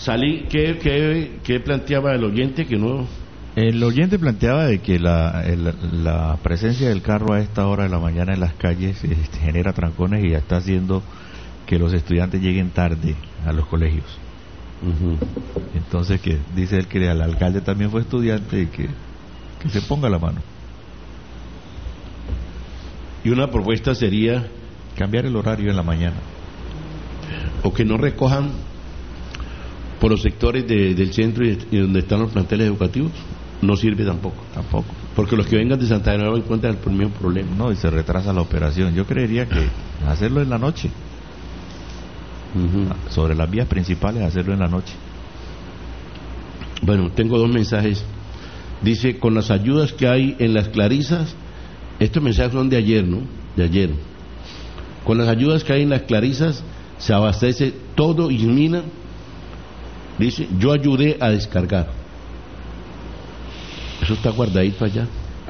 Salí, ¿qué planteaba el oyente que no? El oyente planteaba de que la presencia del carro a esta hora de la mañana en las calles genera trancones y ya está haciendo que los estudiantes lleguen tarde a los colegios. Uh-huh. Entonces, que dice él que el alcalde también fue estudiante y que se ponga la mano. Y una propuesta sería cambiar el horario en la mañana, o que no recojan por los sectores del centro y donde están los planteles educativos. No sirve tampoco, porque los que vengan de Santa Ana no encuentran el mismo problema. No, y se retrasa la operación. Yo creería que hacerlo en la noche. Uh-huh. Sobre las vías principales, hacerlo en la noche. Bueno, tengo 2 mensajes. Dice, con las ayudas que hay en las Clarisas, estos mensajes son de ayer, ¿no? De ayer. Con las ayudas que hay en las Clarisas se abastece todo Ismina. Dice, yo ayudé a descargar. Eso está guardadito allá.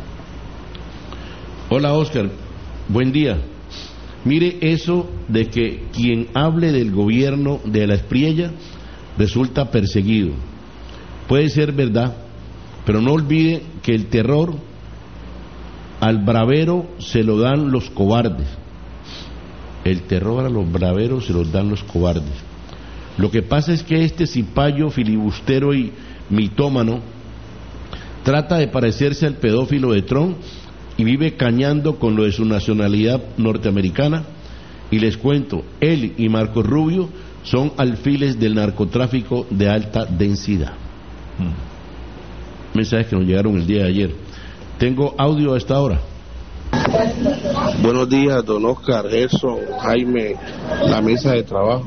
Hola, Oscar, buen día. Mire eso de que quien hable del gobierno de la Espriella resulta perseguido. Puede ser verdad, pero no olvide que el terror al bravero se lo dan los cobardes. El terror a los braveros se los dan los cobardes. Lo que pasa es que este cipayo filibustero y mitómano trata de parecerse al pedófilo de Trump y vive cañando con lo de su nacionalidad norteamericana. Y les cuento, él y Marco Rubio son alfiles del narcotráfico de alta densidad. Mensajes que nos llegaron el día de ayer. Tengo audio a esta hora. Buenos días, don Oscar, Gerson, Jaime, la mesa de trabajo.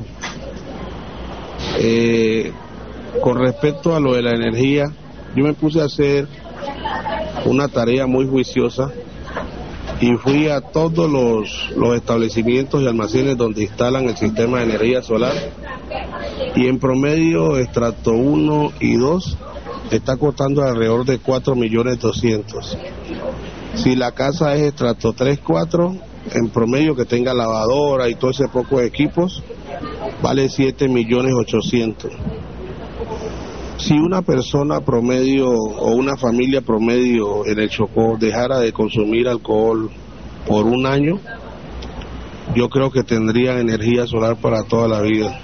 Con respecto a lo de la energía, yo me puse a hacer una tarea muy juiciosa y fui a todos los establecimientos y almacenes donde instalan el sistema de energía solar, y en promedio estrato 1 y 2 está costando alrededor de 4.200.000. Si la casa es estrato 3, 4, en promedio que tenga lavadora y todo ese poco de equipos, vale 7.800.000. Si una persona promedio o una familia promedio en el Chocó dejara de consumir alcohol por un año, yo creo que tendría energía solar para toda la vida,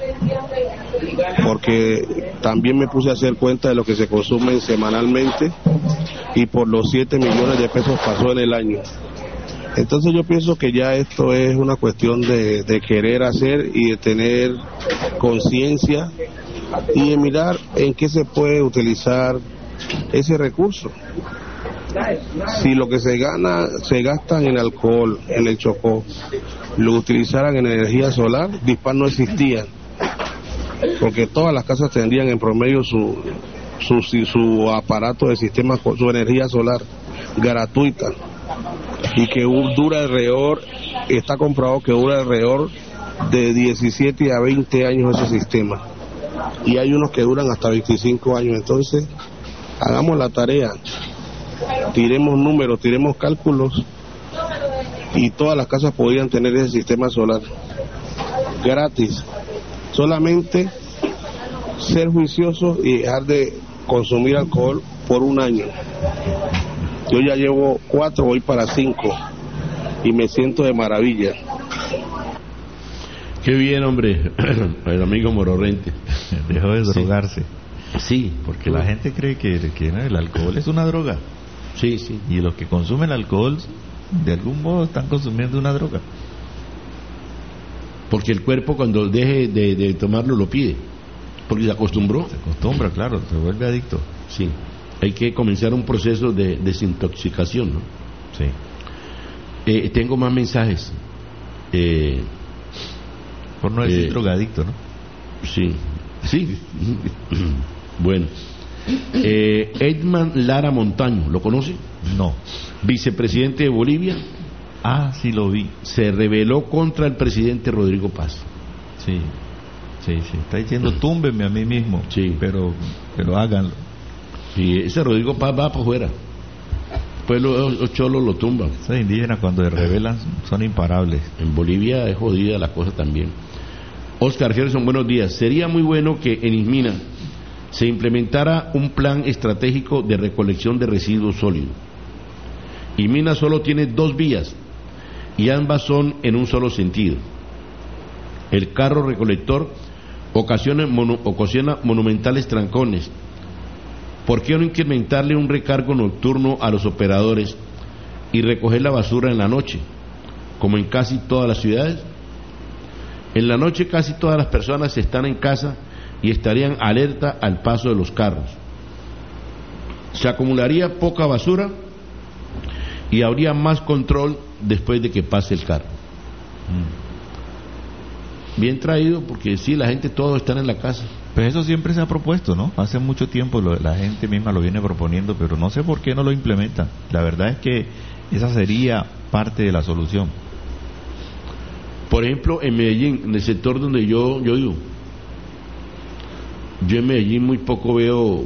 porque también me puse a hacer cuenta de lo que se consume semanalmente y por los 7 millones de pesos pasó en el año. Entonces yo pienso que ya esto es una cuestión de querer hacer y de tener conciencia y de mirar en qué se puede utilizar ese recurso. Si lo que se gastan en alcohol en el Chocó lo utilizaran en energía solar, Dispar no existía, porque todas las casas tendrían en promedio su aparato de sistema, su energía solar gratuita, y que dura alrededor, está comprobado que dura alrededor de 17 a 20 años ese sistema, y hay unos que duran hasta 25 años. Entonces hagamos la tarea, tiremos números, tiremos cálculos, y todas las casas podrían tener ese sistema solar gratis. Solamente ser juiciosos y dejar de consumir alcohol por un año. Yo ya llevo 4, voy para 5 y me siento de maravilla. Qué bien, hombre, el amigo Mororrente. Dejó de drogarse. Sí, porque la gente cree que el alcohol es una droga. Sí, sí. Y los que consumen alcohol, de algún modo, están consumiendo una droga. Porque el cuerpo, cuando deje de tomarlo, lo pide. Porque se acostumbró. Se acostumbra, claro, se vuelve adicto. Sí. Hay que comenzar un proceso de desintoxicación, ¿no? Sí. Tengo más mensajes. Por no decir drogadicto, ¿no? Sí. Sí. Bueno. Edman Lara Montaño, ¿lo conoce? No. Vicepresidente de Bolivia. Ah, sí lo vi. Se rebeló contra el presidente Rodrigo Paz. Sí. Está diciendo túmbenme a mí mismo. Sí. Pero háganlo. Sí, ese Rodrigo Paz va para afuera. Pues los cholos lo tumban. Esos indígenas cuando se rebelan son imparables. En Bolivia es jodida la cosa también. Oscar Gerson, buenos días. Sería muy bueno que en Ismina se implementara un plan estratégico de recolección de residuos sólidos. Y Mina solo tiene 2 vías y ambas son en un solo sentido. El carro recolector ocasiona monumentales trancones. ¿Por qué no incrementarle un recargo nocturno a los operadores y recoger la basura en la noche, como en casi todas las ciudades? En la noche casi todas las personas están en casa y estarían alerta al paso de los carros. Se acumularía poca basura y habría más control después de que pase el carro. Bien traído, porque sí, la gente todos están en la casa. Pues eso siempre se ha propuesto, ¿no? Hace mucho tiempo la gente misma lo viene proponiendo, pero no sé por qué no lo implementan. La verdad es que esa sería parte de la solución. Por ejemplo, en Medellín, en el sector donde yo vivo, yo en Medellín muy poco veo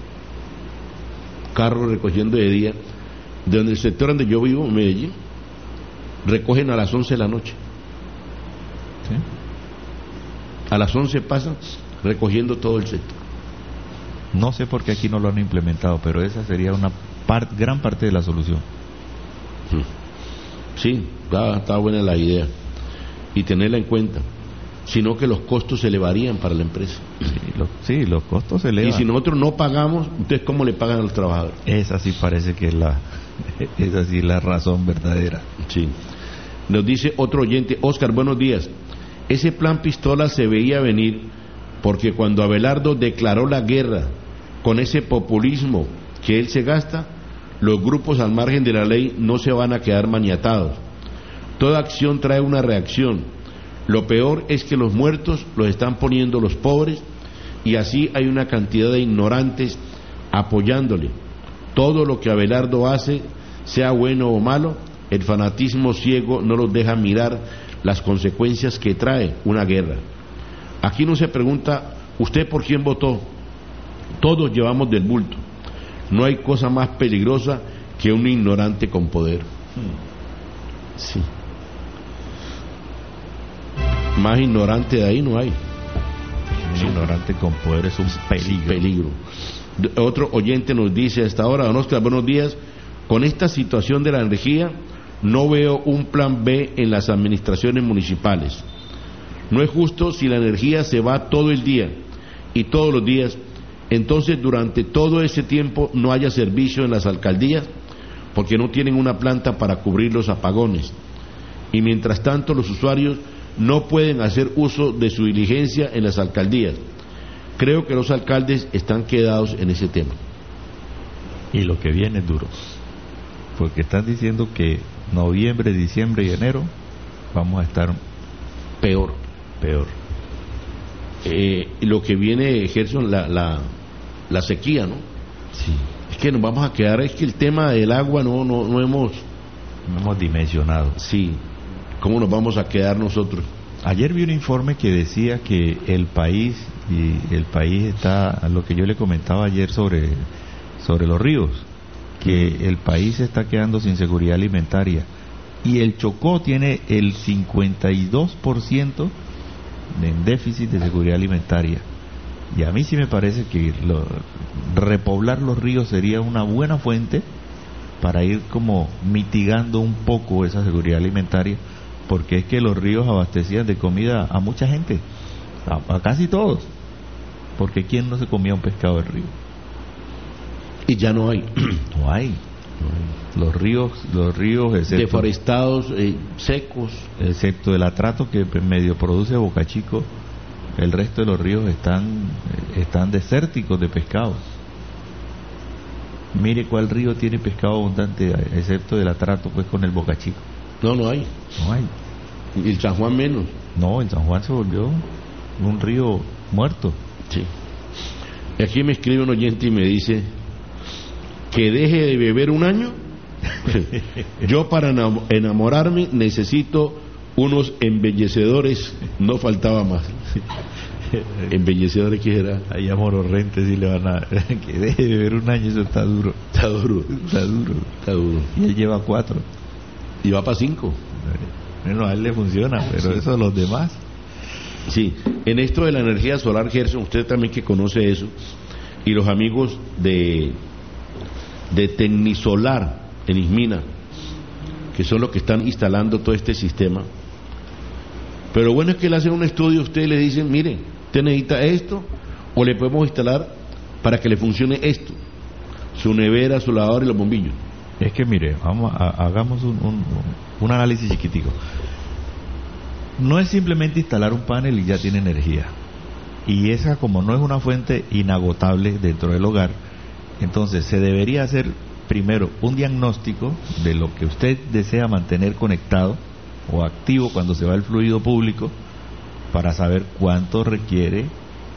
carros recogiendo de día. De donde el sector donde yo vivo, en Medellín, recogen a las 11 de la noche. ¿Sí? A las 11 pasan recogiendo todo el sector. No sé por qué aquí no lo han implementado, pero esa sería una gran parte de la solución. Sí, está buena la idea y tenerla en cuenta, sino que los costos se elevarían para la empresa. Sí, los costos se elevan. Y si nosotros no pagamos, ¿ustedes cómo le pagan a los trabajadores? Esa sí parece que es esa sí es la razón verdadera. Sí. Nos dice otro oyente, Oscar, buenos días. Ese plan pistola se veía venir porque cuando Abelardo declaró la guerra con ese populismo que él se gasta, los grupos al margen de la ley no se van a quedar maniatados. Toda acción trae una reacción. Lo peor es que los muertos los están poniendo los pobres y así hay una cantidad de ignorantes apoyándole. Todo lo que Abelardo hace, sea bueno o malo, el fanatismo ciego no los deja mirar las consecuencias que trae una guerra. Aquí no se pregunta, ¿usted por quién votó? Todos llevamos del bulto. No hay cosa más peligrosa que un ignorante con poder. Sí. Más ignorante de ahí no hay. Un ignorante con poder es un peligro. Peligro. Otro oyente nos dice a esta hora, don Oscar, buenos días. Con esta situación de la energía, no veo un plan B en las administraciones municipales. No es justo si la energía se va todo el día y todos los días, entonces durante todo ese tiempo no haya servicio en las alcaldías porque no tienen una planta para cubrir los apagones. Y mientras tanto los usuarios no pueden hacer uso de su diligencia en las alcaldías. Creo que los alcaldes están quedados en ese tema. Y lo que viene es duro, porque están diciendo que noviembre, diciembre y enero vamos a estar peor. Lo que viene, Gerson, la sequía, ¿no? Sí. Es que nos vamos a quedar, es que el tema del agua no hemos dimensionado. Sí. ¿Cómo nos vamos a quedar nosotros? Ayer vi un informe que decía que el país está, lo que yo le comentaba ayer sobre los ríos, que el país se está quedando sin seguridad alimentaria y el Chocó tiene el 52% en déficit de seguridad alimentaria. Y a mí sí me parece que repoblar los ríos sería una buena fuente para ir como mitigando un poco esa seguridad alimentaria, porque es que los ríos abastecían de comida a mucha gente, a casi todos, porque ¿quién no se comía un pescado del río? Y ya no hay. No hay. Los ríos excepto, deforestados, secos, excepto el atrato que medio produce Boca Chico, el resto de los ríos están desérticos de pescados. Mire cuál río tiene pescado abundante, excepto el atrato pues con el Boca Chico. No hay. Y el San Juan menos. No, el San Juan se volvió un río muerto. Sí. Y aquí me escribe un oyente y me dice que deje de beber un año. Yo para enamorarme necesito unos embellecedores, no faltaba más. Embellecedores, ¿qué era? Ahí a Mororrente sí le van a que deje de beber un año, eso está duro. Y él lleva 4 y va para 5. Bueno, a él le funciona, pero sí. Eso a los demás. Sí, en esto de la energía solar, Gerson, usted también que conoce eso, y los amigos de Tecnisolar en Ismina, que son los que están instalando todo este sistema. Pero bueno es que le hacen un estudio, ustedes le dicen, mire, usted necesita esto, o le podemos instalar para que le funcione esto, su nevera, su lavadora y los bombillos. Es que mire, hagamos un análisis chiquitico. No es simplemente instalar un panel y ya tiene energía. Y esa, como no es una fuente inagotable dentro del hogar, entonces se debería hacer primero un diagnóstico de lo que usted desea mantener conectado o activo cuando se va el fluido público, para saber cuánto requiere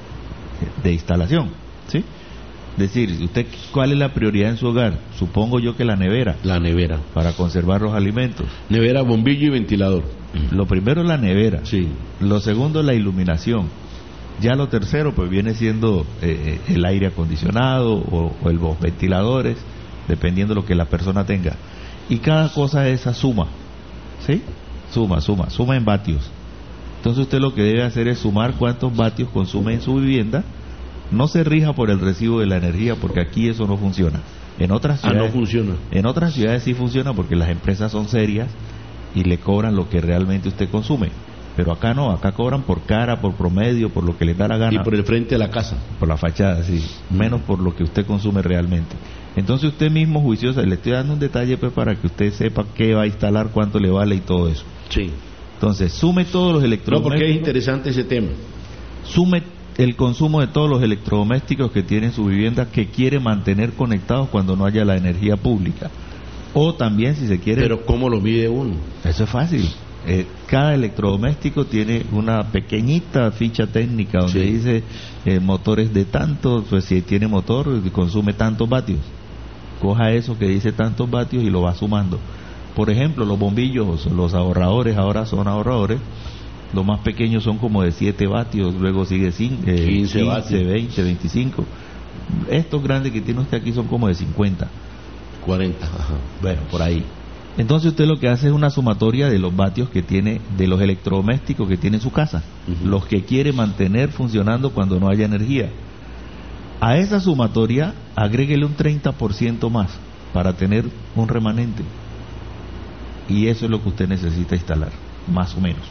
de instalación, ¿sí? Es decir, usted, ¿cuál es la prioridad en su hogar? Supongo yo que la nevera. La nevera. Para conservar los alimentos. Nevera, bombillo y ventilador. Lo primero es la nevera. Sí. Lo segundo es la iluminación. Ya lo tercero pues viene siendo el aire acondicionado o los ventiladores, dependiendo de lo que la persona tenga. Y cada cosa de esa suma, ¿sí? Suma en vatios. Entonces usted lo que debe hacer es sumar cuántos vatios consume en su vivienda. No se rija por el recibo de la energía, porque aquí eso no funciona. En otras ciudades, no funciona. En otras ciudades sí funciona, porque las empresas son serias y le cobran lo que realmente usted consume. Pero acá no, acá cobran por cara, por promedio, por lo que les da la gana. Y por el frente de la casa. Por la fachada, sí. Menos por lo que usted consume realmente. Entonces usted mismo, juiciosa, le estoy dando un detalle pues, para que usted sepa qué va a instalar, cuánto le vale y todo eso. Sí. Entonces, sume todos los electrodomésticos. No, porque es interesante ese tema. Sume el consumo de todos los electrodomésticos que tiene en su vivienda, que quiere mantener conectados cuando no haya la energía pública. O también, si se quiere... Pero ¿cómo lo mide uno? Eso es fácil. Cada electrodoméstico tiene una pequeñita ficha técnica donde dice motores de tanto, pues si tiene motor consume tantos vatios. Coja eso que dice tantos vatios y lo va sumando. Por ejemplo, los bombillos, los ahorradores, ahora son ahorradores. Los más pequeños son como de 7 vatios, luego sigue 15 vatios. 20, 25. Estos grandes que tiene usted aquí son como de 50. 40, ajá. Bueno, por ahí. Entonces usted lo que hace es una sumatoria de los vatios que tiene, de los electrodomésticos que tiene en su casa, los que quiere mantener funcionando cuando no haya energía. A esa sumatoria agréguele un 30% más para tener un remanente. Y eso es lo que usted necesita instalar, más o menos.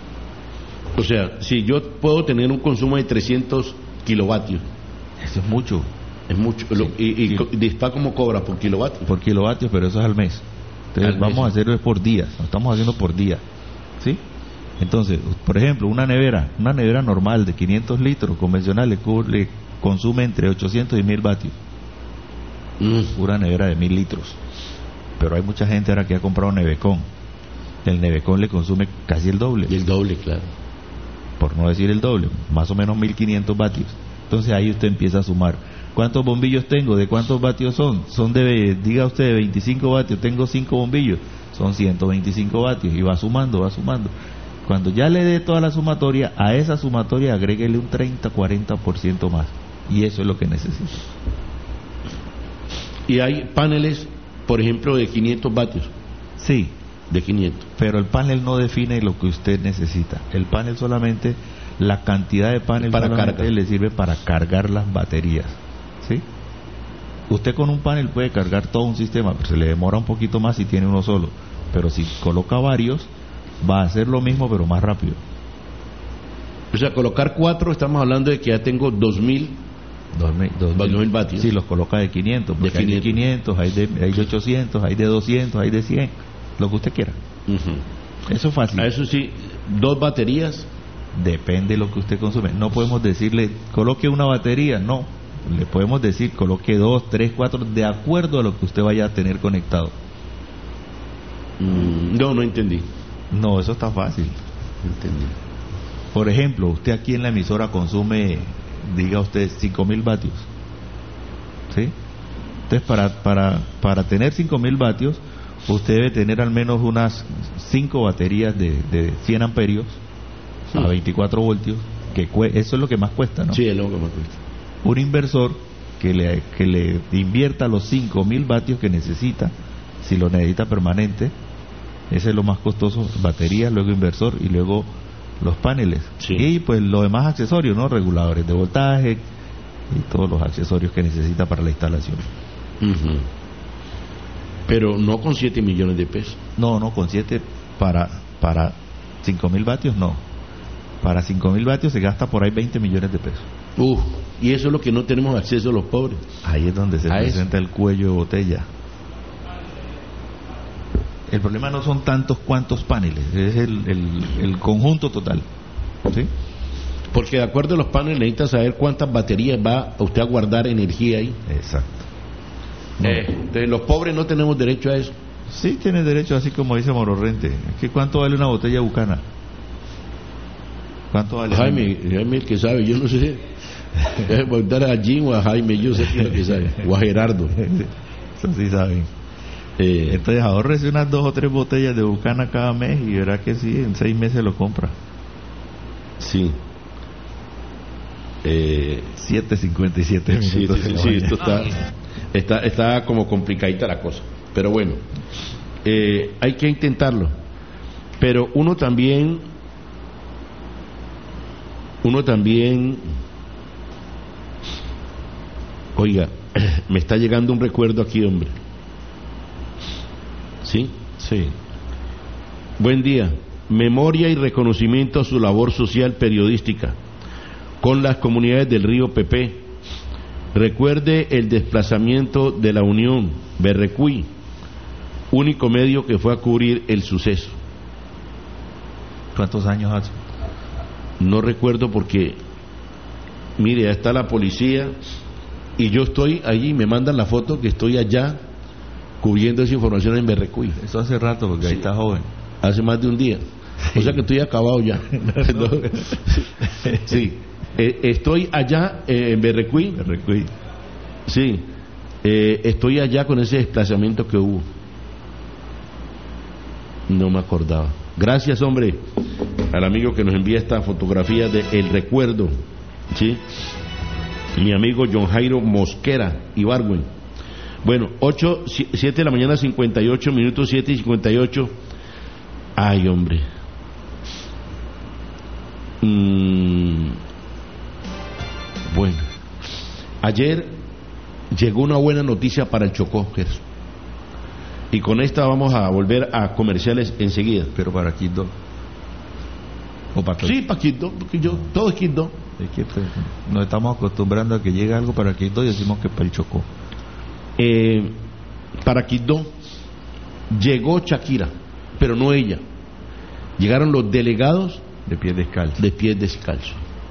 O sea, si yo puedo tener un consumo de 300 kilovatios. Eso es mucho. Es mucho. Sí, ¿Y Dispá cómo cobra por kilovatios? Por kilovatios, pero eso es al mes. Entonces vamos a hacerlo por días, lo estamos haciendo por día, ¿sí? Entonces, por ejemplo, una nevera normal de 500 litros convencional le consume entre 800 y 1000 vatios. Una nevera de 1000 litros. Pero hay mucha gente ahora que ha comprado Nevecon. El Nevecon le consume casi el doble. Y el doble, claro. Por no decir el doble, más o menos 1500 vatios. Entonces ahí usted empieza a sumar. ¿Cuántos bombillos tengo? ¿De cuántos vatios son? Son diga usted, de 25 vatios. Tengo 5 bombillos. Son 125 vatios. Y va sumando. Cuando ya le dé toda la sumatoria, a esa sumatoria agréguele un 30-40% más. Y eso es lo que necesita. Y hay paneles, por ejemplo, de 500 vatios. Sí. De 500. Pero el panel no define lo que usted necesita. El panel solamente, la cantidad de panel para solamente le sirve para cargar las baterías. ¿Sí? Usted con un panel puede cargar todo un sistema, pero se le demora un poquito más si tiene uno solo. Pero si coloca varios, va a hacer lo mismo, pero más rápido. O sea, colocar 4, estamos hablando de que ya tengo 2000 vatios. Sí, los coloca de 500, porque hay de 500, hay de 800, hay de 200, hay de 100, lo que usted quiera. Eso es fácil. A eso sí, 2 baterías. Depende de lo que usted consume. No podemos decirle, coloque una batería, no. Le podemos decir, coloque 2, 3, 4, de acuerdo a lo que usted vaya a tener conectado. No entendí. No, eso está fácil. Entendí. Por ejemplo, usted aquí en la emisora consume, diga usted, 5000 vatios. ¿Sí? Entonces, para tener 5000 vatios, usted debe tener al menos unas 5 baterías de 100 amperios a 24 voltios, que eso es lo que más cuesta, ¿no? Sí, es lo que más cuesta. Un inversor que le invierta los 5000 vatios que necesita, si lo necesita permanente, ese es lo más costoso, baterías, luego inversor y luego los paneles. Sí. Y pues los demás accesorios, ¿no? Reguladores de voltaje, y todos los accesorios que necesita para la instalación. Ujú. Pero no con 7 millones de pesos. No, con 7 para 5.000 vatios no. Para 5.000 vatios se gasta por ahí 20 millones de pesos. Y eso es lo que no tenemos acceso los pobres. Ahí es donde se presenta el cuello de botella. El problema no son tantos cuantos paneles, es el conjunto total, ¿sí? Porque de acuerdo a los paneles necesita saber cuántas baterías va a usted a guardar energía ahí. Exacto. Entonces los pobres no tenemos derecho a eso. Sí tiene derecho, así como dice Mororrente. Es que ¿cuánto vale una botella bucana? ¿Cuánto vale? Jaime el que sabe, yo no sé. Voy a preguntar a Jim o a Jaime, yo sé quién es el que sabe. O a Gerardo. Eso sí saben. Entonces ahorrese unas 2 o 3 botellas de bucana cada mes y verá que sí, en 6 meses lo compra. Sí. 7:57 minutos. Sí, esto está como complicadita la cosa. Pero bueno, hay que intentarlo. Pero uno también, oiga, me está llegando un recuerdo aquí, hombre. ¿Sí? Sí. Buen día. Memoria y reconocimiento a su labor social periodística con las comunidades del río Pepé. Recuerde el desplazamiento de la Unión Berrecuy, único medio que fue a cubrir el suceso. ¿Cuántos años hace? No recuerdo porque, mire, ya está la policía y yo estoy allí, me mandan la foto que estoy allá cubriendo esa información en Berrecuy. Eso hace rato, porque ahí está joven. Hace más de un día. O sea que estoy acabado ya. No. Sí. Estoy allá en Berrecuy. Sí. Estoy allá con ese desplazamiento que hubo. No me acordaba. Gracias, hombre, al amigo que nos envía esta fotografía de el recuerdo. ¿Sí? Mi amigo John Jairo Mosquera Ibargüen. Bueno, 7 de la mañana, 58 minutos, 7:58. Ay, hombre. Bueno, ayer llegó una buena noticia para el Chocó, Gerson. Y con esta vamos a volver a comerciales enseguida. Pero para Quito. ¿O para Sí, para Quito, porque todo es Quito. Es que nos estamos acostumbrando a que llegue algo para Quito y decimos que para el Chocó. Para Quito llegó Shakira, pero no ella. Llegaron los delegados de pies descalzos.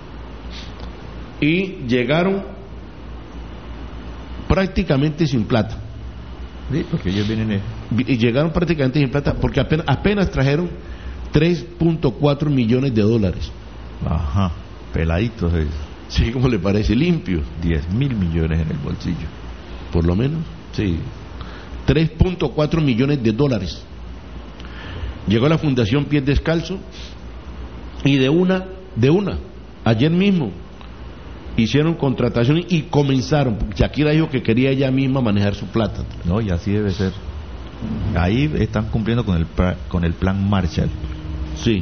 Y llegaron prácticamente sin plata. Sí, porque ellos vienen. Y llegaron prácticamente sin plata porque apenas trajeron 3.4 millones de dólares. Ajá, peladitos ellos. Sí, ¿cómo le parece? Limpios. 10.000 millones en el bolsillo. Por lo menos. Sí. 3.4 millones de dólares. Llegó la Fundación Pies Descalzos y de una, ayer mismo hicieron contrataciones y comenzaron. Shakira dijo que quería ella misma manejar su plata. No, y así debe ser. Ahí están cumpliendo con el plan Marshall. Sí.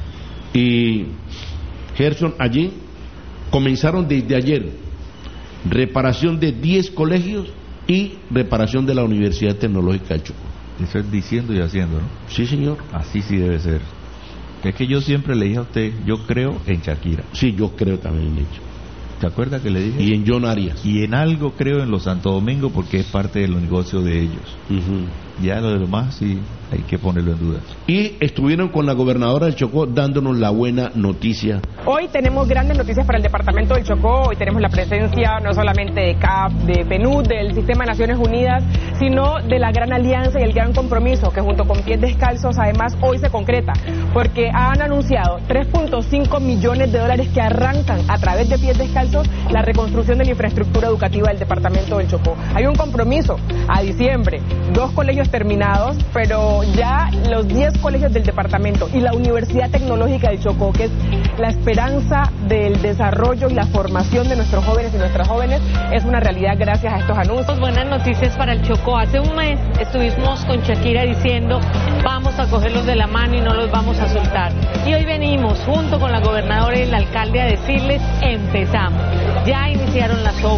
Y Gerson, allí comenzaron desde ayer reparación de 10 colegios y reparación de la Universidad Tecnológica del Chocó. Eso es diciendo y haciendo, ¿no? Sí, señor. Así sí debe ser. Es que yo siempre le dije a usted, yo creo en Shakira. Sí, yo creo también en ella. ¿Se acuerda que le dije? Y en John Arias. Y en algo creo en los Santo Domingo porque es parte del negocio de ellos. Ya lo demás sí hay que ponerlo en duda. Y estuvieron con la gobernadora del Chocó dándonos la buena noticia. Hoy tenemos grandes noticias para el departamento del Chocó. Hoy tenemos la presencia no solamente de CAP, de PNUD, del Sistema de Naciones Unidas, sino de la gran alianza y el gran compromiso que junto con Pies Descalzos además hoy se concreta, porque han anunciado 3.5 millones de dólares que arrancan a través de Pies Descalzos la reconstrucción de la infraestructura educativa del departamento del Chocó. Hay un compromiso a diciembre, 2 colegios terminados, pero ya los 10 colegios del departamento y la Universidad Tecnológica del Chocó, que es la esperanza del desarrollo y la formación de nuestros jóvenes y nuestras jóvenes, es una realidad gracias a estos anuncios. Buenas noticias para el Chocó. Hace un mes estuvimos con Shakira diciendo vamos a cogerlos de la mano y no los vamos a soltar. Y hoy venimos junto con la gobernadora y el alcalde a decirles empezamos. Ya iniciaron las obras.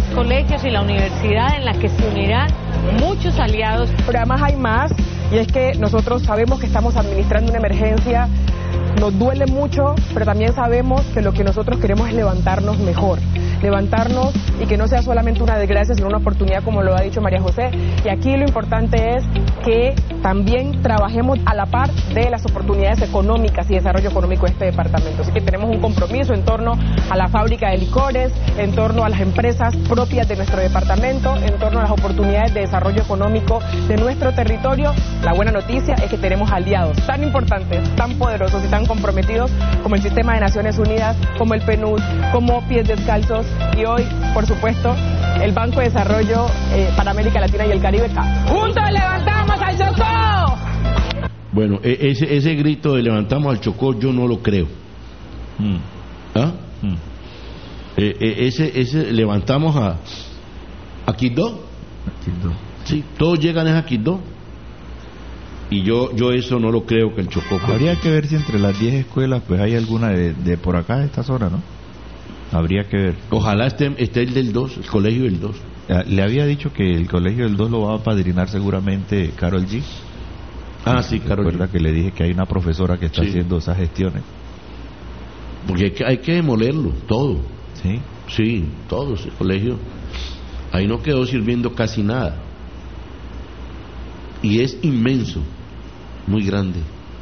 10 colegios y la universidad en la que se unirán muchos aliados. Pero además hay más, y es que nosotros sabemos que estamos administrando una emergencia, nos duele mucho, pero también sabemos que lo que nosotros queremos es levantarnos mejor, levantarnos y que no sea solamente una desgracia, sino una oportunidad, como lo ha dicho María José. Y aquí lo importante es que también trabajemos a la par de las oportunidades económicas y desarrollo económico de este departamento. Así que tenemos un compromiso en torno a la fábrica de licores, en torno a las empresas propias de nuestro departamento, en torno a las oportunidades de desarrollo económico de nuestro territorio. La buena noticia es que tenemos aliados tan importantes, tan poderosos y tan comprometidos como el Sistema de Naciones Unidas, como el PNUD, como Pies Descalzos y hoy, por supuesto, el Banco de Desarrollo para América Latina y el Caribe, CAF. ¡Juntos levantamos al Chocó! Bueno, ese grito de levantamos al Chocó yo no lo creo. ¿Ah? Ese levantamos a Quibdó. Sí, todos llegan a Quibdó. Y yo eso no lo creo que el Chocó. Habría que ver si entre las 10 escuelas pues hay alguna de por acá, de esta zona, ¿no? Habría que ver. Ojalá esté el del 2, el colegio del 2. Le había dicho que el colegio del 2 lo va a apadrinar seguramente Carol G. Ah, sí, Carol G. Recuerda que le dije que hay una profesora que está haciendo esas gestiones. Porque hay que demolerlo, todo. Sí. Sí, todo ese colegio. Ahí no quedó sirviendo casi nada. Y es inmenso, muy grande.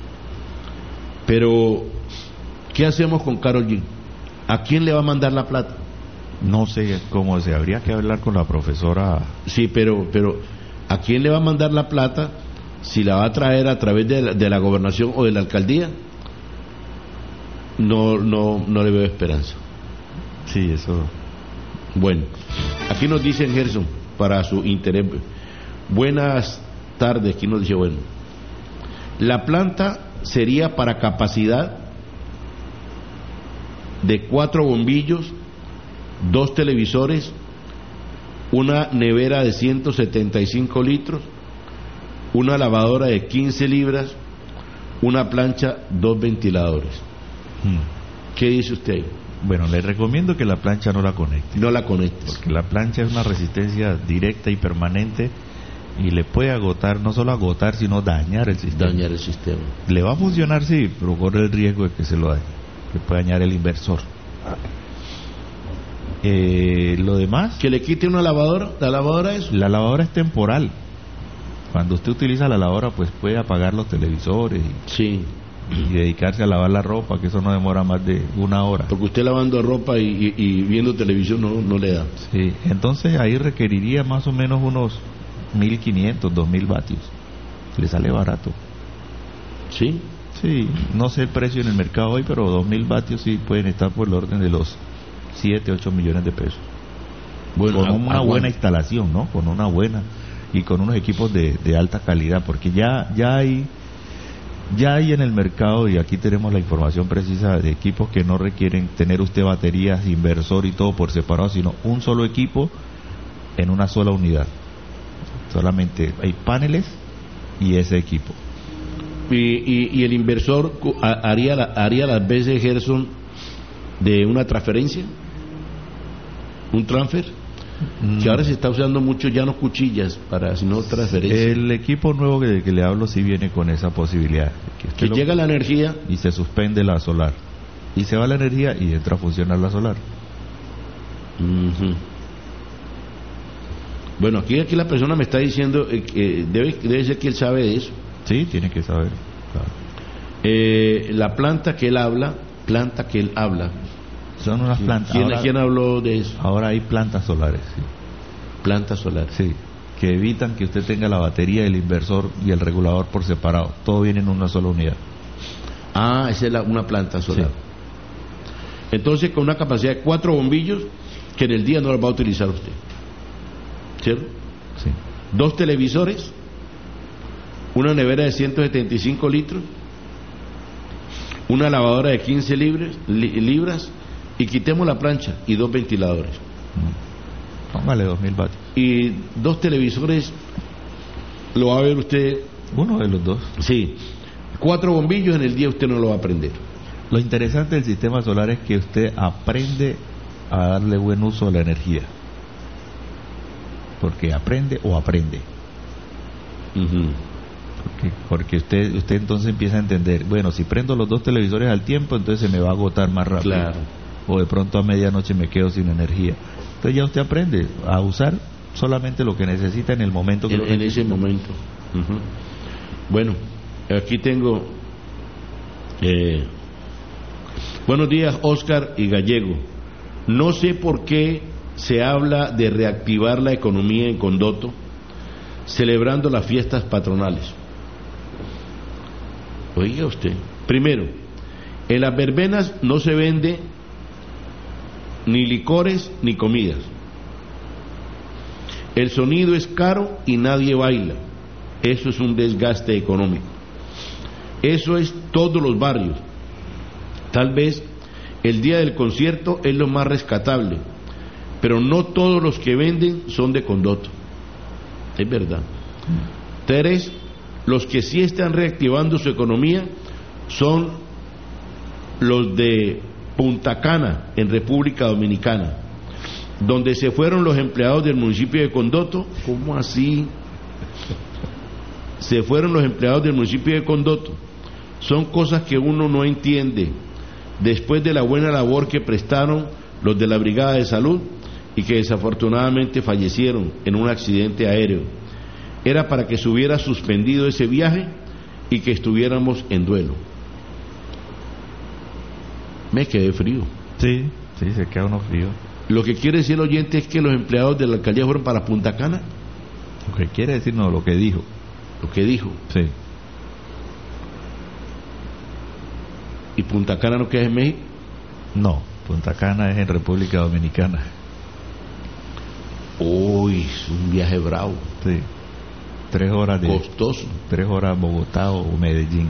Pero, ¿qué hacemos con Carol G? ¿A quién le va a mandar la plata? No sé cómo se habría que hablar con la profesora. Sí, pero ¿a quién le va a mandar la plata? Si la va a traer a través de la gobernación o de la alcaldía, no le veo esperanza. Sí, eso. Bueno, aquí nos dicen Gerson, para su interés. Buenas tardes, aquí nos dice, bueno, la planta sería para capacidad de 4 bombillos, 2 televisores, una nevera de 175 litros, una lavadora de 15 libras, una plancha, 2 ventiladores. ¿Qué dice usted ahí? Bueno, le recomiendo que la plancha no la conecte. No la conecte. Porque la plancha es una resistencia directa y permanente y le puede agotar, no solo agotar, sino dañar el sistema. Dañar el sistema. Le va a funcionar, sí, pero corre el riesgo de que se lo dañe, que puede dañar el inversor. Lo demás... ¿Que le quite una lavadora? ¿La lavadora es? La lavadora es temporal. Cuando usted utiliza la lavadora, pues puede apagar los televisores sí, y dedicarse a lavar la ropa, que eso no demora más de 1 hora. Porque usted lavando ropa y viendo televisión no le da. Sí, entonces ahí requeriría más o menos unos 1.500, 2.000 vatios. Le sale barato. ¿Sí? Sí, no sé el precio en el mercado hoy, pero 2.000 vatios sí pueden estar por el orden de los 7, 8 millones de pesos. Bueno, con una buena instalación, ¿no? Con una buena y con unos equipos de alta calidad, porque ya hay en el mercado, y aquí tenemos la información precisa, de equipos que no requieren tener usted baterías, inversor y todo por separado, sino un solo equipo en una sola unidad. Solamente hay paneles y ese equipo. ¿Y el inversor haría las veces, Gerson, de una transferencia? ¿Un transfer? Que ahora se está usando mucho ya no cuchillas sino transferencia. El equipo nuevo que le hablo sí viene con esa posibilidad. Que llega la energía y se suspende la solar. Y se va la energía y entra a funcionar la solar. Bueno, aquí la persona me está diciendo que debe ser que él sabe de eso. Sí, tiene que saber. Claro. La planta que él habla, son unas plantas. ¿Quién habló de eso? Ahora hay plantas solares. Sí. Plantas solares. Sí, que evitan que usted tenga la batería, el inversor y el regulador por separado. Todo viene en una sola unidad. Ah, esa es una planta solar. Sí. Entonces, con una capacidad de 4 bombillos que en el día no los va a utilizar usted. ¿Cierto? Sí. 2 televisores, una nevera de 175 litros, una lavadora de 15 libras y quitemos la plancha y 2 ventiladores. Póngale 2.000 vatios. Y 2 televisores, lo va a ver usted. Uno de los 2. Sí. 4 bombillos en el día usted no lo va a prender. Lo interesante del sistema solar es que usted aprende a darle buen uso a la energía. porque aprende o aprende. Porque usted entonces empieza a entender, bueno, si prendo los 2 televisores al tiempo, entonces se me va a agotar más rápido. Claro. O de pronto a medianoche me quedo sin energía. Entonces ya usted aprende a usar solamente lo que necesita en el momento que en ese momento. Bueno, aquí tengo buenos días, Oscar y Gallego. No sé por qué se habla de reactivar la economía en Condoto celebrando las fiestas patronales. Oiga usted, primero, en las verbenas no se vende ni licores ni comidas. El sonido es caro y nadie baila. Eso es un desgaste económico. Eso es todos los barrios. Tal vez el día del concierto es lo más rescatable, pero no todos los que venden son de Condoto. Es verdad. 3, los que sí están reactivando su economía son los de Punta Cana, en República Dominicana, donde se fueron los empleados del municipio de Condoto. ¿Cómo así? Se fueron los empleados del municipio de Condoto. Son cosas que uno no entiende después de la buena labor que prestaron los de la Brigada de Salud y que desafortunadamente fallecieron en un accidente aéreo. Era para que se hubiera suspendido ese viaje y que estuviéramos en duelo. Me quedé frío. Sí, se queda uno frío. Lo que quiere decir el oyente es que los empleados de la alcaldía fueron para Punta Cana. Lo que quiere decir, no, lo que dijo. Lo que dijo. Sí. ¿Y Punta Cana no queda en México? No, Punta Cana es en República Dominicana. Uy, es un viaje bravo. Sí. 3 horas de... Costoso. 3 horas Bogotá o Medellín.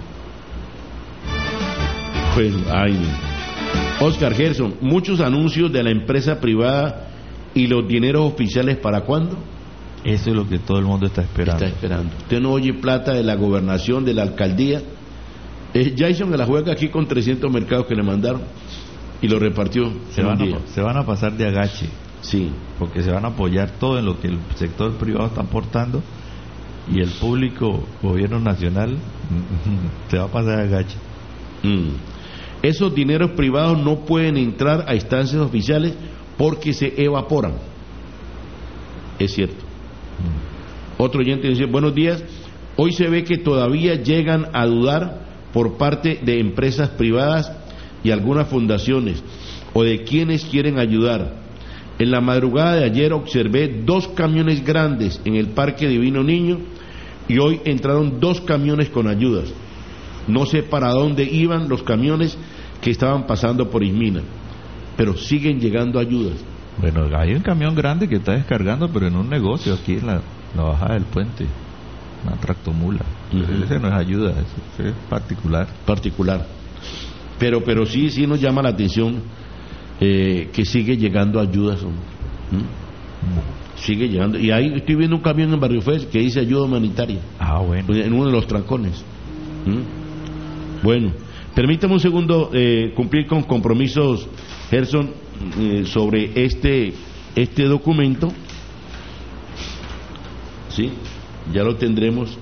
Bueno, ay. Oscar Gerson, muchos anuncios de la empresa privada y los dineros oficiales, ¿para cuándo? Eso es lo que todo el mundo está esperando. Está esperando. Usted no oye plata de la gobernación, de la alcaldía. Jason que la juega aquí con 300 mercados que le mandaron y lo repartió. Se van a pasar de agache. Sí. Porque se van a apoyar todo en lo que el sector privado está aportando y el público, gobierno nacional, se va a pasar de agache. Esos dineros privados no pueden entrar a instancias oficiales porque se evaporan. Es cierto. Otro oyente dice, buenos días, hoy se ve que todavía llegan a dudar por parte de empresas privadas y algunas fundaciones o de quienes quieren ayudar. En la madrugada de ayer observé 2 camiones grandes en el Parque Divino Niño y hoy entraron 2 camiones con ayudas. No sé para dónde iban los camiones que estaban pasando por Ismina, pero siguen llegando ayudas. Bueno, hay un camión grande que está descargando, pero en un negocio aquí en la bajada del puente, una tractomula. Ese no es ayuda, ese es particular. Pero sí nos llama la atención que sigue llegando ayudas. Sigue llegando. Y ahí estoy viendo un camión en Barrio Fez que dice ayuda humanitaria. Bueno. En uno de los trancones. Bueno, permítame un segundo cumplir con compromisos, Gerson, sobre este documento. Sí, ya lo tendremos.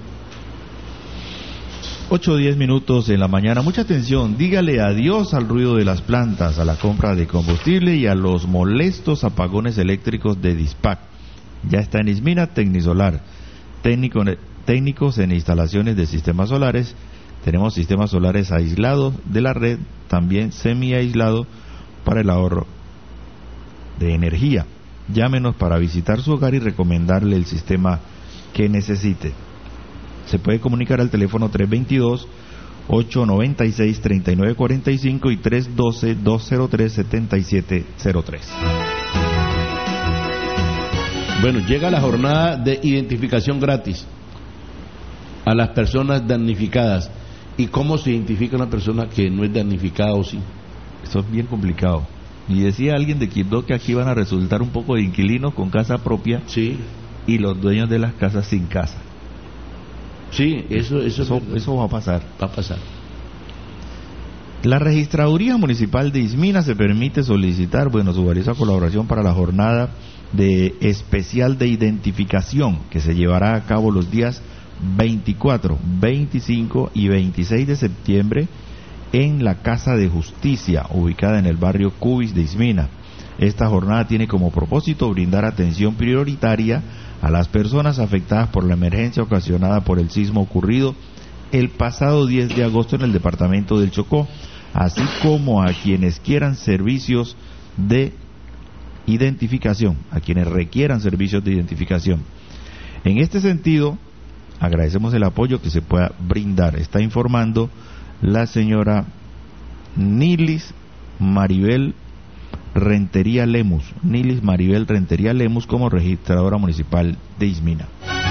8:10 minutos en la mañana. Mucha atención, dígale adiós al ruido de las plantas, a la compra de combustible y a los molestos apagones eléctricos de Dispac. Ya está en Ismina Tecnisolar, técnicos en instalaciones de sistemas solares. Tenemos sistemas solares aislados de la red, también semi aislado para el ahorro de energía. Llámenos para visitar su hogar y recomendarle el sistema que necesite. Se puede comunicar al teléfono 322-896-3945 y 312-203-7703. Bueno, llega la jornada de identificación gratis a las personas damnificadas. ¿Y cómo se identifica una persona que no es damnificada o sí? Eso es bien complicado. Y decía alguien de Quibdó que aquí van a resultar un poco de inquilinos con casa propia, sí, y los dueños de las casas sin casa. Sí, eso va a pasar. Va a pasar. La Registraduría Municipal de Ismina se permite solicitar, su valiosa colaboración para la jornada de especial de identificación que se llevará a cabo los días 24, 25 y 26 de septiembre en la Casa de Justicia, ubicada en el barrio Cubis de Ismina. Esta jornada tiene como propósito brindar atención prioritaria a las personas afectadas por la emergencia ocasionada por el sismo ocurrido el pasado 10 de agosto en el departamento del Chocó, así como a quienes quieran servicios de identificación, a quienes requieran servicios de identificación. En este sentido, agradecemos el apoyo que se pueda brindar. Está informando la señora Nilis Maribel Rentería Lemus, como registradora municipal de Ismina.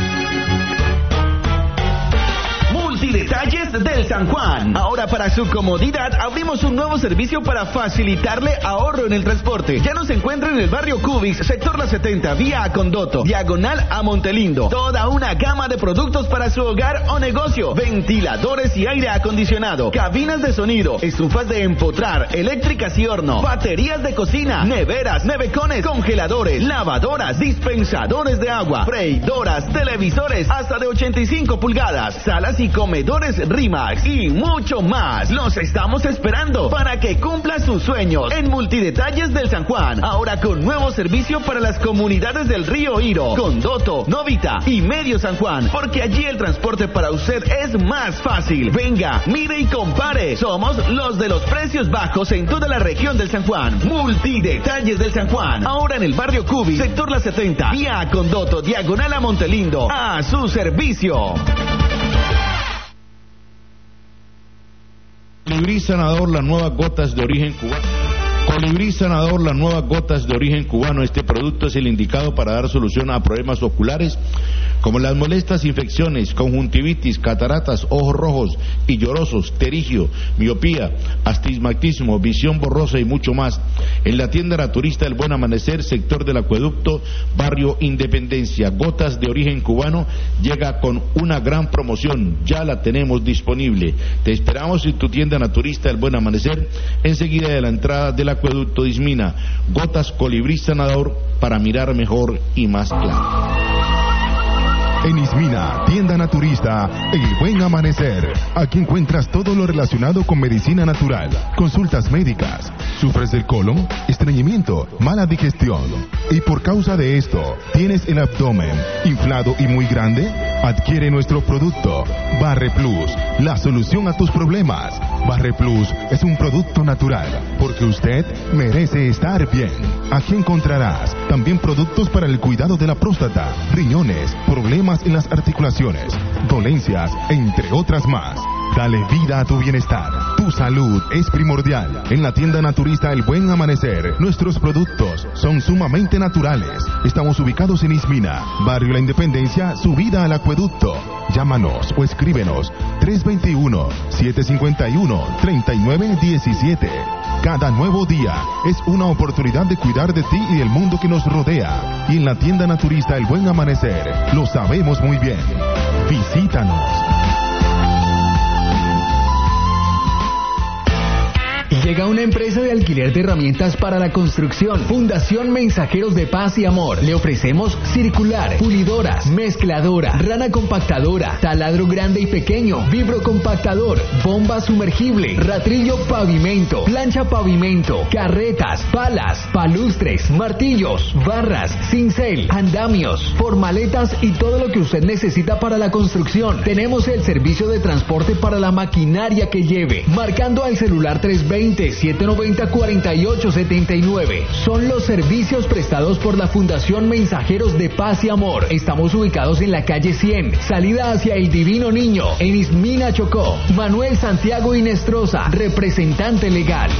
Multidetalles del San Juan. Ahora, para su comodidad, abrimos un nuevo servicio para facilitarle ahorro en el transporte. Ya nos encuentra en el barrio Cubis, sector La 70, vía a Condoto, diagonal a Montelindo. Toda una gama de productos para su hogar o negocio: ventiladores y aire acondicionado, cabinas de sonido, estufas de empotrar, eléctricas y horno, baterías de cocina, neveras, nevecones, congeladores, lavadoras, dispensadores de agua, freidoras, televisores hasta de 85 pulgadas, salas y comedores Rimax y mucho más. Los estamos esperando para que cumpla sus sueños en Multidetalles del San Juan. Ahora con nuevo servicio para las comunidades del Río Iro, Condoto, Novita y Medio San Juan, porque allí el transporte para usted es más fácil. Venga, mire y compare. Somos los de los precios bajos en toda la región del San Juan. Multidetalles del San Juan. Ahora en el barrio Cubi, sector La 70, vía a Condoto, diagonal a Montelindo. A su servicio. Colibrí Sanador, las nuevas gotas de origen cubano. Colibrí Sanador, las nuevas gotas de origen cubano. Este producto es el indicado para dar solución a problemas oculares como las molestas infecciones, conjuntivitis, cataratas, ojos rojos y llorosos, pterigio, miopía, astigmatismo, visión borrosa y mucho más. En la tienda naturista El Buen Amanecer, sector del Acueducto, barrio Independencia. Gotas de origen cubano llega con una gran promoción. Ya la tenemos disponible. Te esperamos en tu tienda naturista El Buen Amanecer, enseguida de la entrada del Acueducto de Ismina. Gotas Colibrí Sanador para mirar mejor y más claro. En Ismina, tienda naturista El Buen Amanecer. Aquí encuentras todo lo relacionado con medicina natural, consultas médicas. ¿Sufres del colon, estreñimiento, mala digestión? Y por causa de esto, ¿tienes el abdomen inflado y muy grande? Adquiere nuestro producto, Barre Plus, la solución a tus problemas. Barre Plus es un producto natural, porque usted merece estar bien. Aquí encontrarás también productos para el cuidado de la próstata, riñones, problemas en las articulaciones, dolencias, entre otras más. Dale vida a tu bienestar. Tu salud es primordial. En la tienda naturista El Buen Amanecer, nuestros productos son sumamente naturales. Estamos ubicados en Ismina, barrio La Independencia, subida al Acueducto. Llámanos o escríbenos 321-751-3917. Cada nuevo día es una oportunidad de cuidar de ti y del mundo que nos rodea. Y en la tienda naturista El Buen Amanecer, lo sabemos muy bien. Visítanos. Llega una empresa de alquiler de herramientas para la construcción. Fundación Mensajeros de Paz y Amor. Le ofrecemos circular, pulidoras, mezcladora, rana compactadora, taladro grande y pequeño, vibrocompactador, bomba sumergible, ratrillo pavimento, plancha pavimento, carretas, palas, palustres, martillos, barras, cincel, andamios, formaletas y todo lo que usted necesita para la construcción. Tenemos el servicio de transporte para la maquinaria que lleve. Marcando al celular 320-790-4879. Son los servicios prestados por la Fundación Mensajeros de Paz y Amor. Estamos ubicados en la calle 100, salida hacia el Divino Niño, en Ismina, Chocó. Manuel Santiago Inestrosa, representante legal.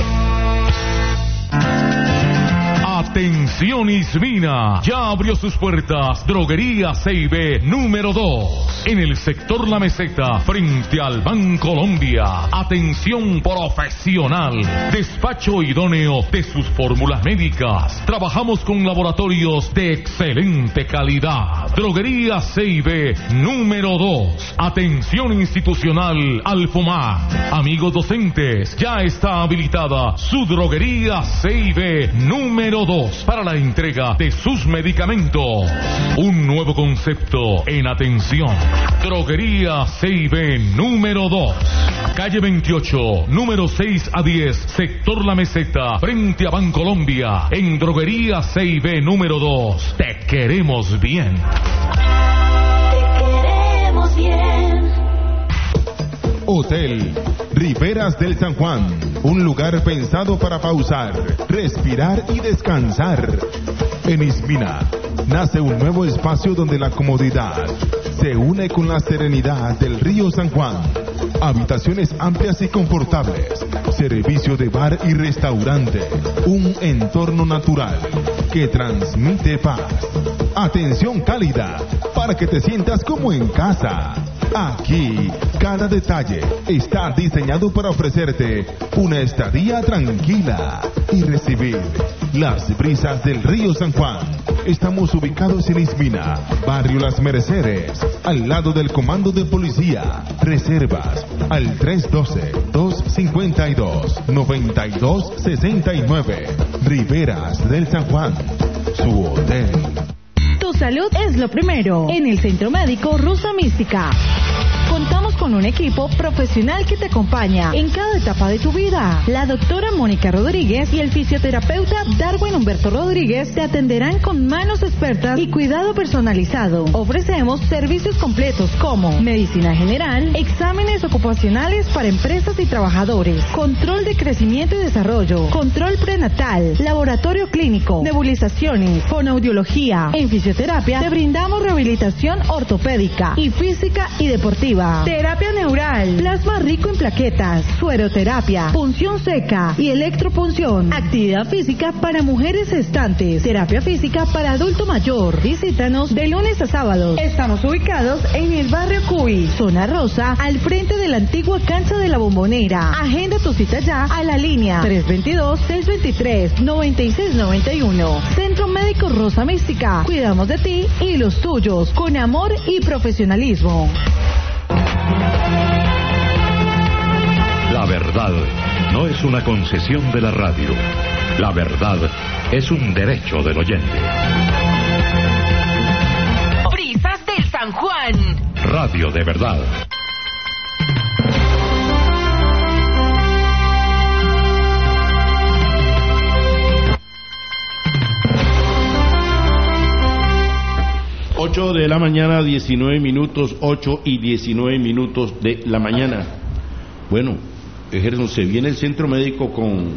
Atención Ismina, ya abrió sus puertas Droguería C&B número 2. en el sector La Meseta, frente al Bancolombia. Atención profesional, despacho idóneo de sus fórmulas médicas. Trabajamos con laboratorios de excelente calidad. Droguería C&B número 2. Atención institucional Alfomar. Amigos docentes, ya está habilitada su droguería C&B número 2 para la entrega de sus medicamentos. Un nuevo concepto en atención. Droguería C&B número 2. Calle 28, número 6 a 10, sector La Meseta, frente a Bancolombia. En Droguería C&B número 2. Te queremos bien. Te queremos bien. Hotel Riberas del San Juan, un lugar pensado para pausar, respirar y descansar. En Ismina nace un nuevo espacio donde la comodidad se une con la serenidad del río San Juan. Habitaciones amplias y confortables, servicio de bar y restaurante, un entorno natural que transmite paz. Atención cálida para que te sientas como en casa. Aquí, cada detalle está diseñado para ofrecerte una estadía tranquila y recibir las brisas del río San Juan. Estamos ubicados en Ismina, barrio Las Mercedes, al lado del comando de policía. Reservas al 312-252-9269. Riberas del San Juan, su hotel. Tu salud es lo primero. En el Centro Médico Rusa Mística contamos con un equipo profesional que te acompaña en cada etapa de tu vida. La doctora Mónica Rodríguez y el fisioterapeuta Darwin Humberto Rodríguez te atenderán con manos expertas y cuidado personalizado. Ofrecemos servicios completos como medicina general, exámenes ocupacionales para empresas y trabajadores, control de crecimiento y desarrollo, control prenatal, laboratorio clínico, nebulizaciones, fonoaudiología. En fisioterapia te brindamos rehabilitación ortopédica y física y deportiva. Terapia neural, plasma rico en plaquetas, sueroterapia, punción seca y electropunción. Actividad física para mujeres gestantes, terapia física para adulto mayor. Visítanos de lunes a sábados. Estamos ubicados en el barrio Cuy, zona rosa, al frente de la antigua cancha de la Bombonera. Agenda tu cita ya a la línea 322-623-9691. Centro Médico Rosa Mística. Cuidamos de ti y los tuyos con amor y profesionalismo. La verdad no es una concesión de la radio. La verdad es un derecho del oyente. Brisas del San Juan. Radio de verdad. Ocho de la mañana, 19 minutos, 8 y 19 minutos de la mañana. Bueno, Gerson, se viene el centro médico con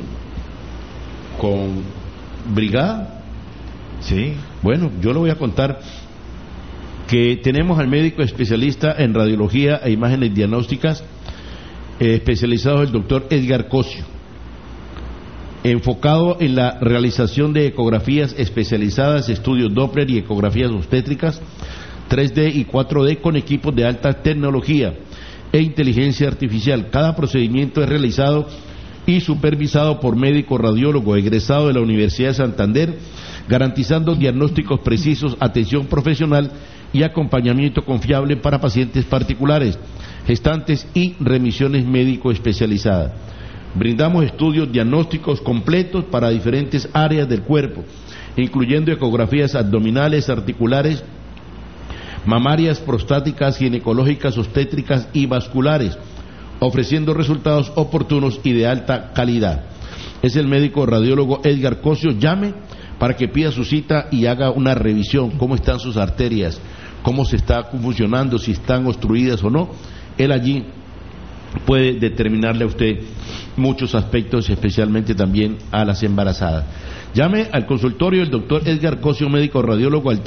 brigada. Sí. Bueno, yo le voy a contar que tenemos al médico especialista en radiología e imágenes diagnósticas, especializado el doctor Edgar Cosio, enfocado en la realización de ecografías especializadas, estudios Doppler y ecografías obstétricas 3D y 4D con equipos de alta tecnología e inteligencia artificial. Cada procedimiento es realizado y supervisado por médico radiólogo egresado de la Universidad de Santander, garantizando diagnósticos precisos, atención profesional y acompañamiento confiable para pacientes particulares, gestantes y remisiones médico especializadas. Brindamos estudios diagnósticos completos para diferentes áreas del cuerpo, incluyendo ecografías abdominales, articulares, mamarias, prostáticas, ginecológicas, obstétricas y vasculares, ofreciendo resultados oportunos y de alta calidad. Es el médico radiólogo Edgar Cosio. Llame para que pida su cita y haga una revisión, cómo están sus arterias, cómo se está funcionando, si están obstruidas o no. Él allí puede determinarle a usted muchos aspectos, especialmente también a las embarazadas. Llame al consultorio del doctor Edgar Cosio, médico radiólogo, al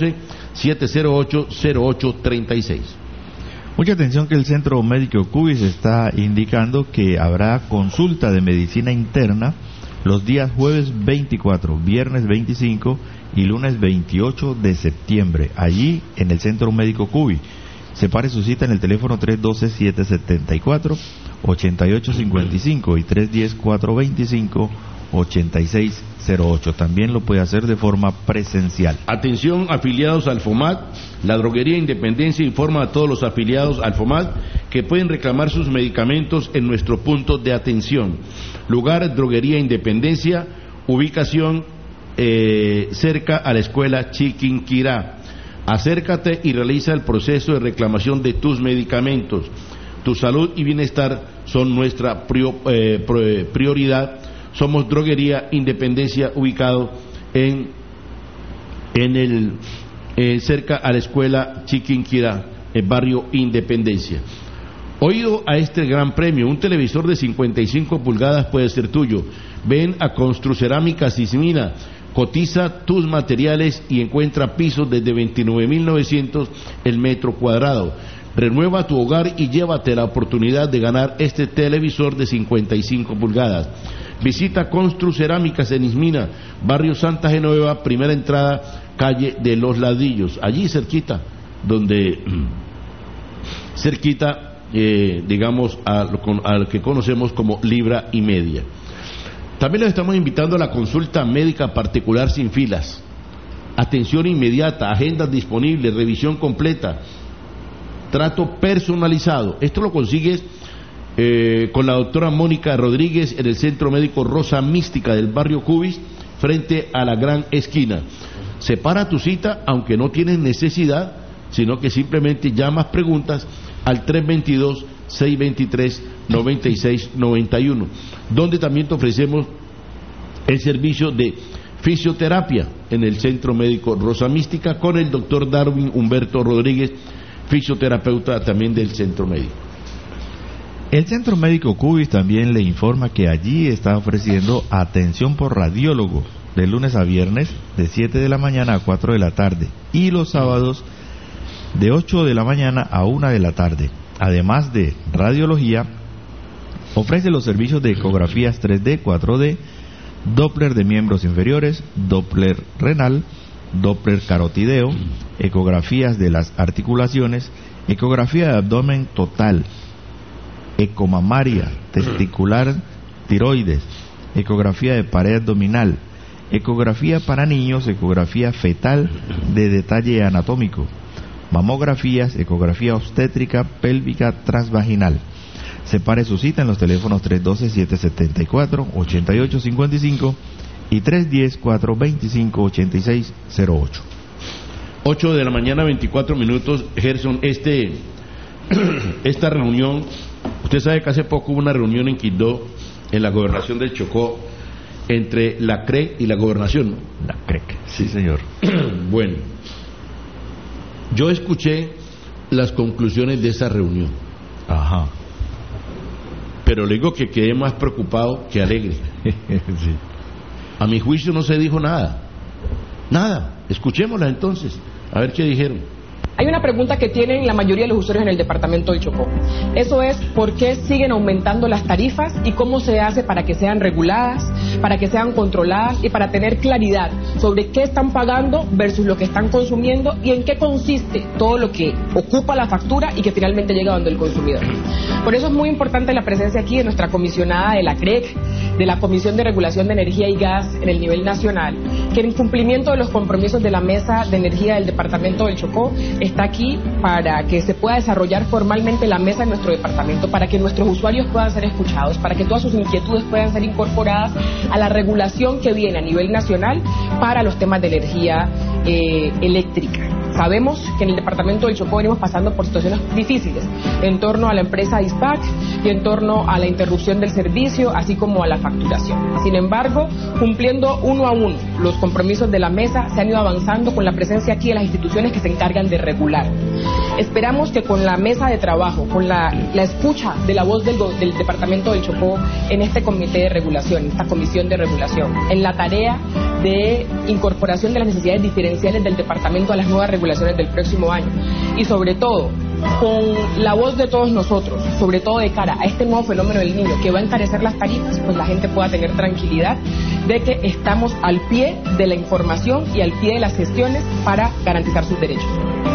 312-708-0836. Mucha atención, que el Centro Médico Cubis está indicando que habrá consulta de medicina interna los días jueves 24, viernes 25 y lunes 28 de septiembre, allí en el Centro Médico Cubis. Separe su cita en el teléfono 312-774-8855 y 310-425-8608. También lo puede hacer de forma presencial. Atención, afiliados al FOMAT. La Droguería Independencia informa a todos los afiliados al FOMAT que pueden reclamar sus medicamentos en nuestro punto de atención. Lugar, Droguería Independencia, ubicación cerca a la escuela Chiquinquirá. Acércate y realiza el proceso de reclamación de tus medicamentos. Tu salud y bienestar son nuestra prioridad. Somos Droguería Independencia, ubicado en el cerca a la escuela Chiquinquirá, el barrio Independencia. Oído a este gran premio, un televisor de 55 pulgadas puede ser tuyo. Ven a Construcerámicas Ismina, cotiza tus materiales y encuentra pisos desde 29.900 el metro cuadrado. Renueva tu hogar y llévate la oportunidad de ganar este televisor de 55 pulgadas. Visita Construcerámicas en Ismina, barrio Santa Genoveva, primera entrada, calle de los Ladrillos, allí cerquita, digamos, a lo que conocemos como Libra y Media. También los estamos invitando a la consulta médica particular sin filas. Atención inmediata, agendas disponibles, revisión completa, trato personalizado. Esto lo consigues con la doctora Mónica Rodríguez en el Centro Médico Rosa Mística del barrio Cubis, frente a la Gran Esquina. Separa tu cita, aunque no tienes necesidad, sino que simplemente llamas, preguntas al 322-623-9691, donde también te ofrecemos el servicio de fisioterapia en el Centro Médico Rosa Mística con el doctor Darwin Humberto Rodríguez, fisioterapeuta también del Centro Médico. El Centro Médico Cubis también le informa que allí está ofreciendo atención por radiólogo de lunes a viernes de 7 de la mañana a 4 de la tarde y los sábados de 8 de la mañana a 1 de la tarde. Además de radiología, ofrece los servicios de ecografías 3D, 4D, Doppler de miembros inferiores, Doppler renal, Doppler carotideo, ecografías de las articulaciones, ecografía de abdomen total, ecomamaria, testicular, tiroides, ecografía de pared abdominal, ecografía para niños, ecografía fetal de detalle anatómico, mamografías, ecografía obstétrica, pélvica, transvaginal. Separe su cita en los teléfonos 312-774-8855 y 310-425-8608. 8 de la mañana, 24 minutos. Gerson, esta reunión, usted sabe que hace poco hubo una reunión en Quibdó, en la gobernación del Chocó, entre la CREC y la gobernación, ¿no? La CREC, sí señor. Bueno, yo escuché las conclusiones de esa reunión. Ajá. Pero le digo que quedé más preocupado que alegre. Sí. A mi juicio no se dijo nada. Nada. Escuchémosla entonces, a ver qué dijeron. Hay una pregunta que tienen la mayoría de los usuarios en el departamento del Chocó. Eso es, ¿por qué siguen aumentando las tarifas y cómo se hace para que sean reguladas, para que sean controladas y para tener claridad sobre qué están pagando versus lo que están consumiendo y en qué consiste todo lo que ocupa la factura y que finalmente llega donde el consumidor? Por eso es muy importante la presencia aquí de nuestra comisionada de la CREC, de la Comisión de Regulación de Energía y Gas en el nivel nacional, que en cumplimiento de los compromisos de la Mesa de Energía del departamento del Chocó está aquí para que se pueda desarrollar formalmente la mesa en nuestro departamento, para que nuestros usuarios puedan ser escuchados, para que todas sus inquietudes puedan ser incorporadas a la regulación que viene a nivel nacional para los temas de energía eléctrica. Sabemos que en el departamento del Chocó venimos pasando por situaciones difíciles en torno a la empresa Dispatch y en torno a la interrupción del servicio, así como a la facturación. Sin embargo, cumpliendo uno a uno los compromisos de la mesa, se han ido avanzando con la presencia aquí de las instituciones que se encargan de regular. Esperamos que con la mesa de trabajo, con la escucha de la voz del departamento del Chocó en este comité de regulación, en esta comisión de regulación, en la tarea de incorporación de las necesidades diferenciales del departamento a las nuevas regulaciones del próximo año y sobre todo con la voz de todos nosotros, sobre todo de cara a este nuevo fenómeno del niño que va a encarecer las tarifas, pues la gente pueda tener tranquilidad de que estamos al pie de la información y al pie de las gestiones para garantizar sus derechos.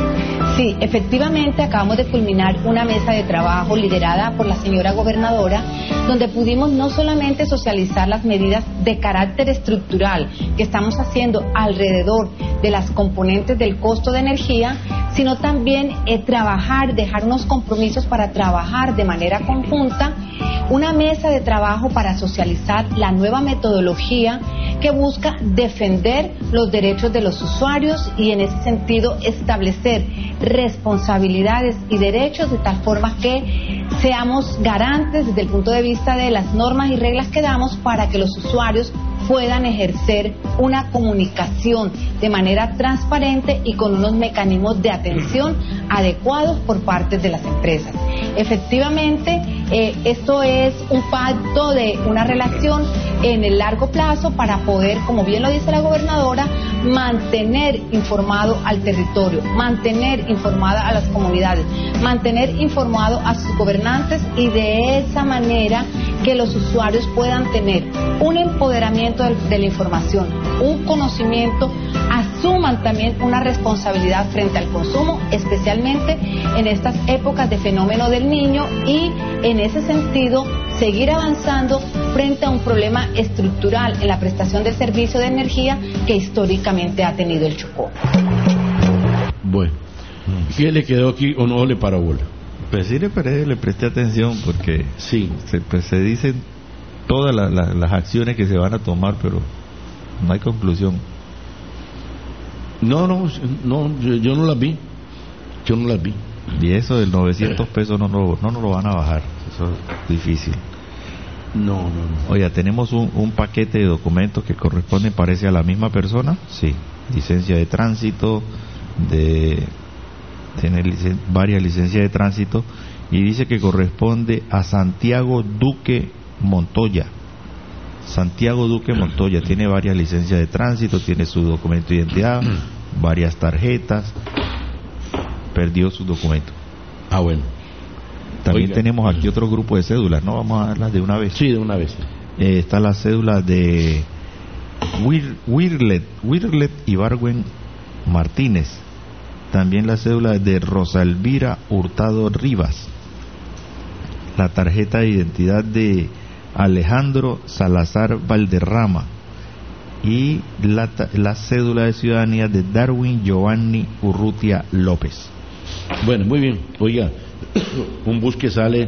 Sí, efectivamente acabamos de culminar una mesa de trabajo liderada por la señora gobernadora, donde pudimos no solamente socializar las medidas de carácter estructural que estamos haciendo alrededor de las componentes del costo de energía, sino también trabajar, dejar unos compromisos para trabajar de manera conjunta, una mesa de trabajo para socializar la nueva metodología que busca defender los derechos de los usuarios y en ese sentido establecer responsabilidades y derechos de tal forma que seamos garantes desde el punto de vista de las normas y reglas que damos para que los usuarios puedan ejercer una comunicación de manera transparente y con unos mecanismos de atención adecuados por parte de las empresas. Efectivamente, esto es un pacto de una relación en el largo plazo para poder, como bien lo dice la gobernadora, mantener informado al territorio, mantener informada a las comunidades, mantener informado a sus gobernantes y de esa manera que los usuarios puedan tener un empoderamiento de la información, un conocimiento, asuman también una responsabilidad frente al consumo, especialmente en estas épocas de fenómeno del Niño y en ese sentido seguir avanzando frente a un problema estructural en la prestación del servicio de energía que históricamente ha tenido el Chocó. Bueno, ¿qué le quedó aquí o no le paró bola? Pues sí, le presté atención porque sí, se dicen todas las acciones que se van a tomar, pero no hay conclusión. No, yo no las vi. Yo no las vi. Y eso del 900 pesos no nos lo van a bajar. Eso es difícil. No. Oiga, tenemos un paquete de documentos que corresponden, parece, a la misma persona. Sí, licencia de tránsito, tiene varias licencias de tránsito, y dice que corresponde a Santiago Duque Montoya. Santiago Duque Montoya tiene varias licencias de tránsito, tiene su documento de identidad, varias tarjetas, perdió su documento. Ah, bueno. También tenemos aquí otro grupo de cédulas, ¿no? Vamos a darlas de una vez. Sí, de una vez. Está la cédula de Wirlet Ibargüen Martínez. También la cédula de Rosa Elvira Hurtado Rivas. La tarjeta de identidad de Alejandro Salazar Valderrama. Y la cédula de ciudadanía de Darwin Giovanni Urrutia López. Bueno, muy bien. Oiga, un bus que sale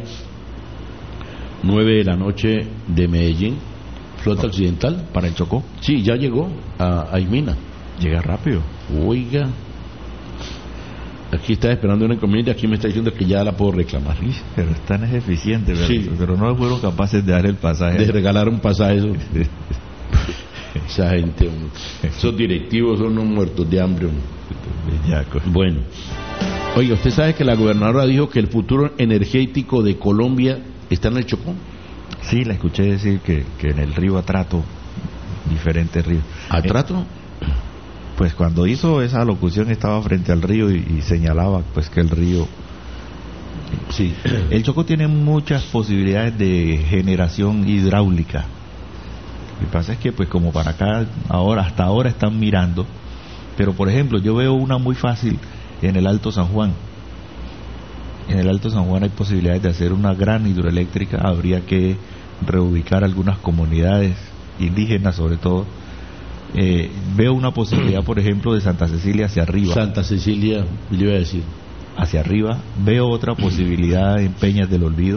9 de la noche de Medellín, flota occidental. ¿Para el Chocó? Sí, ya llegó a Ismina. Llega rápido. Oiga, aquí está esperando una encomienda, aquí me está diciendo que ya la puedo reclamar. Sí, pero están eficientes, ¿verdad? Sí. Pero no fueron capaces de dar el pasaje. De regalar un pasaje. Esa gente, esos directivos son unos muertos de hambre. Bueno, oiga, ¿usted sabe que la gobernadora dijo que el futuro energético de Colombia está en el Chocó? Sí, la escuché decir que en el río Atrato, diferentes ríos. ¿Atrato? Pues cuando hizo esa locución estaba frente al río y señalaba pues que el río... Sí, el Chocó tiene muchas posibilidades de generación hidráulica. Lo que pasa es que pues como para acá hasta ahora están mirando, pero por ejemplo yo veo una muy fácil en el Alto San Juan. En el Alto San Juan hay posibilidades de hacer una gran hidroeléctrica. Habría que reubicar algunas comunidades indígenas sobre todo. Veo una posibilidad, por ejemplo, de Santa Cecilia hacia arriba. Santa Cecilia, yo iba a decir. Hacia arriba. Veo otra posibilidad en Peñas del Olvido.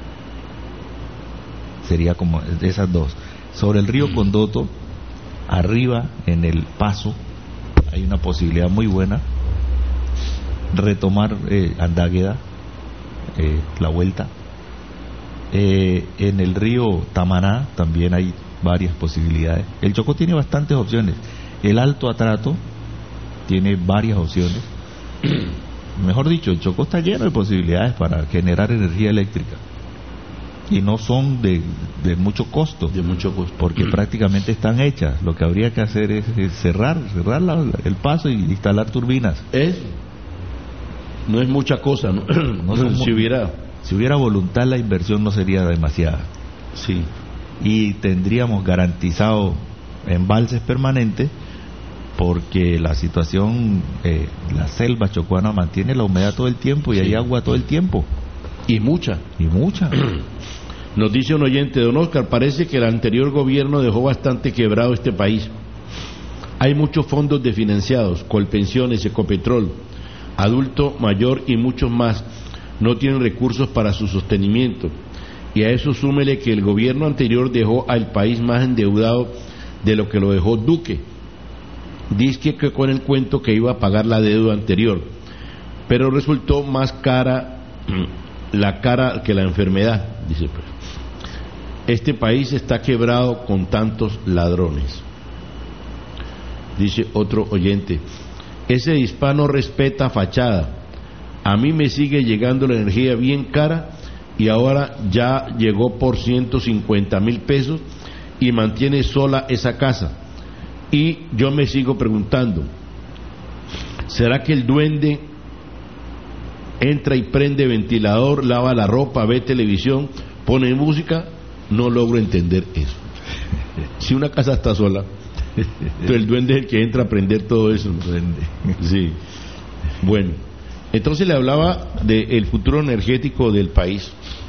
Sería como de esas dos. Sobre el río Condoto, arriba en el Paso, hay una posibilidad muy buena. Retomar Andágueda, la vuelta. En el río Tamaná también hay varias posibilidades. El Chocó tiene bastantes opciones. El Alto Atrato tiene varias opciones. Mejor dicho, el Chocó está lleno de posibilidades para generar energía eléctrica y no son de mucho costo, porque prácticamente están hechas. Lo que habría que hacer es cerrar el paso y instalar turbinas. No es mucha cosa, ¿no? Si hubiera voluntad, la inversión no sería demasiada. Sí. Y tendríamos garantizado embalses permanentes porque la situación, la selva chocuana mantiene la humedad todo el tiempo y hay agua todo el tiempo. Y mucha. Nos dice un oyente, don Oscar, parece que el anterior gobierno dejó bastante quebrado este país. Hay muchos fondos desfinanciados, Colpensiones, Ecopetrol, Adulto Mayor y muchos más. No tienen recursos para su sostenimiento. Y a eso súmele que el gobierno anterior dejó al país más endeudado de lo que lo dejó Duque. Dice que con el cuento que iba a pagar la deuda anterior, pero resultó más cara la cara que la enfermedad, dice. Este país está quebrado con tantos ladrones. Dice otro oyente, ese hispano respeta fachada. A mí me sigue llegando la energía bien cara y ahora ya llegó por 150,000 pesos y mantiene sola esa casa. Y yo me sigo preguntando, ¿será que el duende entra y prende ventilador, lava la ropa, ve televisión, pone música? No logro entender eso. Si una casa está sola, entonces el duende es el que entra a prender todo eso. Sí. Bueno, entonces le hablaba del futuro energético del país.